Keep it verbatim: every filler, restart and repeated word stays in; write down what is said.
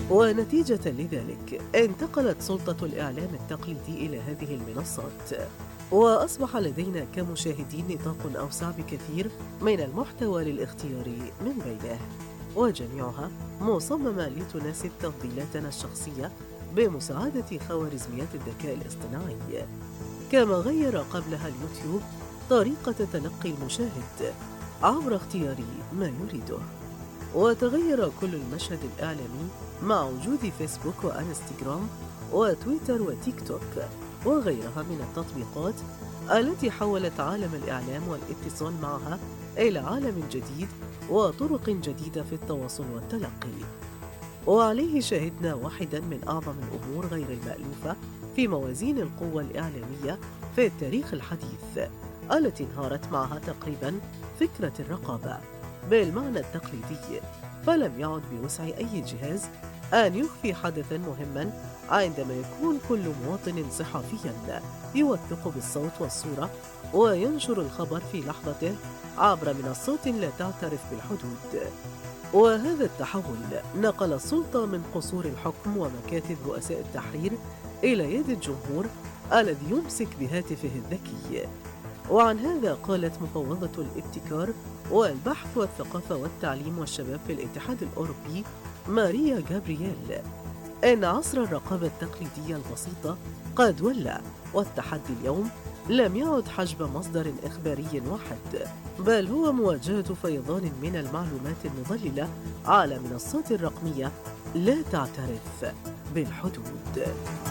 ونتيجة لذلك انتقلت سلطة الإعلام التقليدي إلى هذه المنصات، وأصبح لدينا كمشاهدين نطاق أوسع بكثير من المحتوى للاختيار من بينه، وجميعها مصممة لتناسب تفضيلاتنا الشخصية بمساعدة خوارزميات الذكاء الاصطناعي. كما غير قبلها اليوتيوب طريقة تلقي المشاهد عبر اختيار ما يريده، وتغير كل المشهد الإعلامي مع وجود فيسبوك وانستغرام وتويتر وتيك توك وغيرها من التطبيقات التي حولت عالم الإعلام والاتصال معها إلى عالم جديد وطرق جديدة في التواصل والتلقي. وعليه شهدنا واحدا من أعظم الأمور غير المألوفة في موازين القوة الإعلامية في التاريخ الحديث، التي انهارت معها تقريبا فكرة الرقابة بالمعنى التقليدي، فلم يعد بوسع أي جهاز أن يخفي حدثا مهما عندما يكون كل مواطن صحفيا يوثق بالصوت والصورة وينشر الخبر في لحظته عبر منصات لا تعترف بالحدود. وهذا التحول نقل السلطة من قصور الحكم ومكاتب رؤساء التحرير إلى يد الجمهور الذي يمسك بهاتفه الذكي. وعن هذا قالت مفوضة الابتكار والبحث والثقافة والتعليم والشباب في الاتحاد الأوروبي ماريا جابرييل إن عصر الرقابة التقليدية البسيطة قد ولى، والتحدي اليوم لم يعد حجب مصدر إخباري واحد، بل هو مواجهة فيضان من المعلومات المضللة على منصات رقمية لا تعترف بالحدود.